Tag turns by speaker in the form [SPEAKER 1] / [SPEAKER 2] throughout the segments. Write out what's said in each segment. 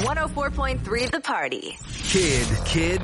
[SPEAKER 1] 104.3 The Party.
[SPEAKER 2] Kid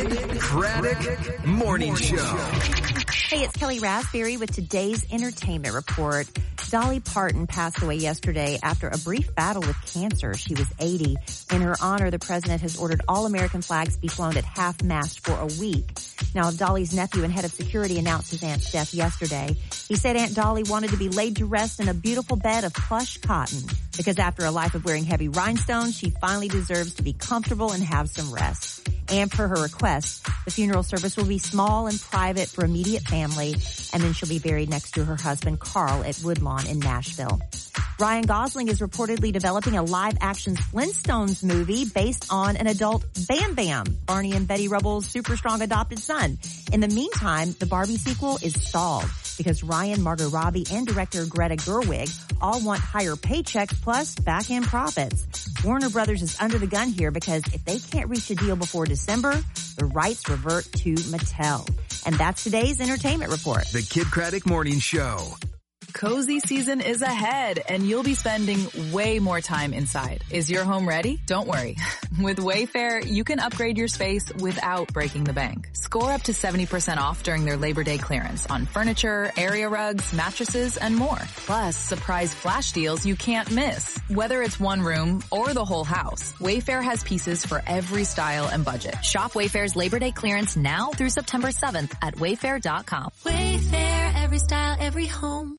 [SPEAKER 2] Craddock Morning Show.
[SPEAKER 3] Hey, it's Kelly Raspberry with today's entertainment report. Dolly Parton passed away yesterday after a brief battle with cancer. She was 80. In her honor, the president has ordered all American flags be flown at half-mast for a week. Now, Dolly's nephew and head of security announced his aunt's death yesterday. He said Aunt Dolly wanted to be laid to rest in a beautiful bed of plush cotton because after a life of wearing heavy rhinestones, she finally deserves to be comfortable and have some rest. And per her request, the funeral service will be small and private for immediate family, and then she'll be buried next to her husband, Carl, at Woodlawn in Nashville. Ryan Gosling is reportedly developing a live-action Flintstones movie based on an adult Bam Bam, Barney and Betty Rubble's super strong adopted son. In the meantime, the Barbie sequel is stalled because Ryan, Margot Robbie, and director Greta Gerwig all want higher paychecks plus back-end profits. Warner Brothers is under the gun here because if they can't reach a deal before December, the rights revert to Mattel. And that's today's entertainment report.
[SPEAKER 2] The Kid Craddock Morning Show.
[SPEAKER 4] Cozy season is ahead, and you'll be spending way more time inside. Is your home ready? Don't worry. With Wayfair, you can upgrade your space without breaking the bank. Score up to 70% off during their Labor Day clearance on furniture, area rugs, mattresses, and more. Plus, surprise flash deals you can't miss. Whether it's one room or the whole house, Wayfair has pieces for every style and budget. Shop Wayfair's Labor Day clearance now through September 7th at wayfair.com.
[SPEAKER 5] Wayfair, every style, every home.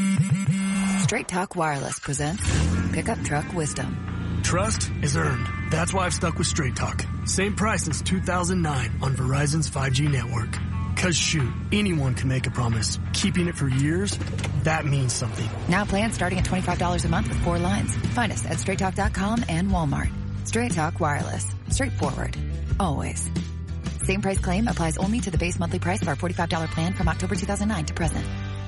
[SPEAKER 6] Straight Talk Wireless presents Pickup Truck Wisdom.
[SPEAKER 7] Trust is earned. That's why I've stuck with Straight Talk. Same price since 2009 on Verizon's 5G network. Cause shoot, anyone can make a promise. Keeping it for years, that means something.
[SPEAKER 6] Now plans starting at $25 a month with 4 lines. Find us at straighttalk.com and Walmart. Straight Talk Wireless. Straightforward. Always. Same price claim applies only to the base monthly price of our $45 plan from October 2009 to present.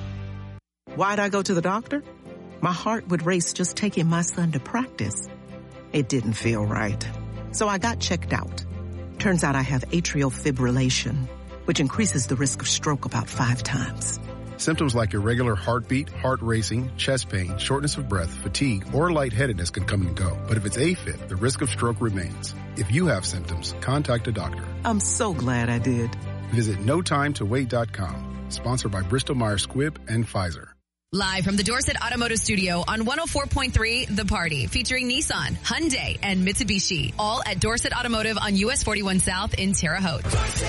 [SPEAKER 8] Why'd I go to the doctor? My heart would race just taking my son to practice. It didn't feel right. So I got checked out. Turns out I have atrial fibrillation, which increases the risk of stroke about 5 times.
[SPEAKER 9] Symptoms like irregular heartbeat, heart racing, chest pain, shortness of breath, fatigue, or lightheadedness can come and go. But if it's AFib, the risk of stroke remains. If you have symptoms, contact a doctor.
[SPEAKER 8] I'm so glad I did.
[SPEAKER 9] Visit NoTimeToWait.com. Sponsored by Bristol-Myers Squibb and Pfizer.
[SPEAKER 10] Live from the Dorset Automotive Studio on 104.3 The Party, featuring Nissan, Hyundai, and Mitsubishi. All at Dorset Automotive on US 41 South in Terre Haute.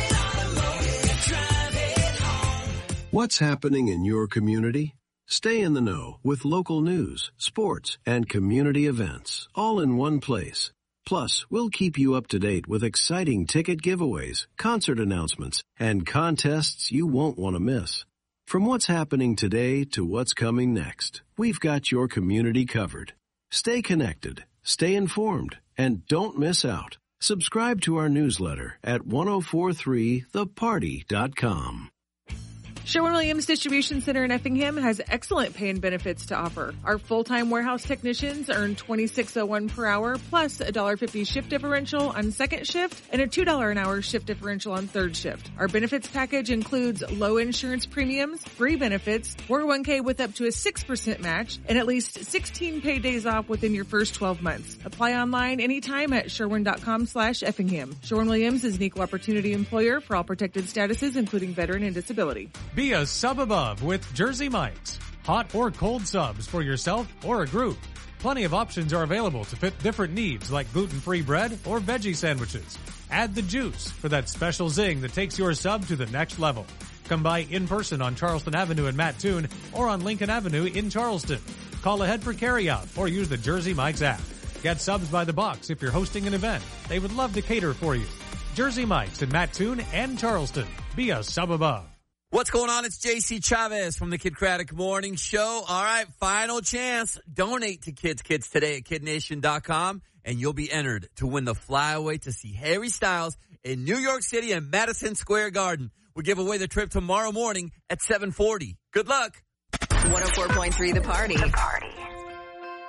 [SPEAKER 11] What's happening in your community? Stay in the know with local news, sports, and community events, all in one place. Plus, we'll keep you up to date with exciting ticket giveaways, concert announcements, and contests you won't want to miss. From what's happening today to what's coming next, we've got your community covered. Stay connected, stay informed, and don't miss out. Subscribe to our newsletter at 1043theparty.com.
[SPEAKER 12] Sherwin-Williams Distribution Center in Effingham has excellent pay and benefits to offer. Our full-time warehouse technicians earn $26.01 per hour plus a $1.50 shift differential on second shift and a $2 an hour shift differential on third shift. Our benefits package includes low insurance premiums, free benefits, 401k with up to a 6% match, and at least 16 paid days off within your first 12 months. Apply online anytime at sherwin.com/Effingham. Sherwin-Williams is an equal opportunity employer for all protected statuses, including veteran and disability.
[SPEAKER 13] Be a sub above with Jersey Mike's. Hot or cold subs for yourself or a group. Plenty of options are available to fit different needs like gluten-free bread or veggie sandwiches. Add the juice for that special zing that takes your sub to the next level. Come by in person on Charleston Avenue in Mattoon or on Lincoln Avenue in Charleston. Call ahead for carryout or use the Jersey Mike's app. Get subs by the box if you're hosting an event. They would love to cater for you. Jersey Mike's in Mattoon and Charleston. Be a sub above.
[SPEAKER 14] What's going on? It's JC Chavez from the Kid Craddock Morning Show. All right, final chance. Donate to Kids today at KidNation.com, and you'll be entered to win the flyaway to see Harry Styles in New York City and Madison Square Garden. We'll give away the trip tomorrow morning at 7:40. Good luck.
[SPEAKER 1] 104.3 The Party.